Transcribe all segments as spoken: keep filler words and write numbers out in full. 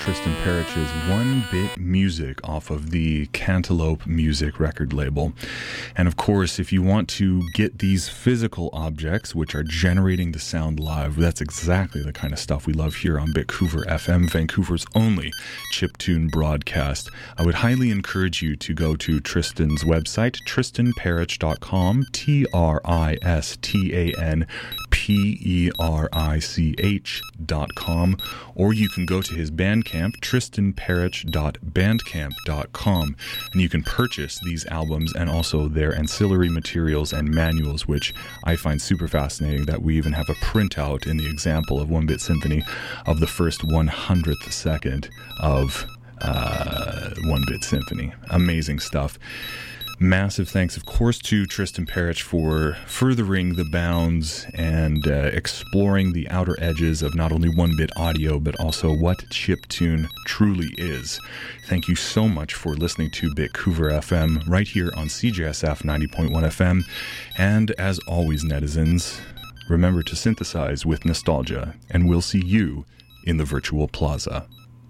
Tristan Perich's One Bit Music off of the Cantaloupe Music record label. And of course, if you want to get these physical objects, which are generating the sound live, that's exactly the kind of stuff we love here on Bitcouver F M, Vancouver's only chiptune broadcast. I would highly encourage you to go to Tristan's website, tristan perich dot com, T R I S T A N P E R I C H dot com, or you can go to his Bandcamp, tristan perich dot bandcamp dot com, and you can purchase these albums and also their ancillary materials and manuals, which I find super fascinating that we even have a printout in the example of One Bit Symphony of the first one hundredth second of uh, One Bit Symphony. Amazing stuff. Massive thanks, of course, to Tristan Perich for furthering the bounds and uh, exploring the outer edges of not only one-bit audio, but also what chiptune truly is. Thank you so much for listening to Bitcouver F M right here on C J S F ninety point one F M. And as always, netizens, remember to synthesize with nostalgia, and we'll see you in the virtual plaza.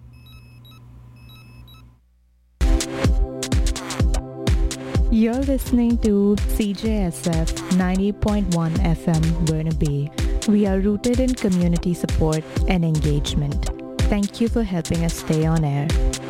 You're listening to C J S F ninety point one F M Burnaby. We are rooted in community support and engagement. Thank you for helping us stay on air.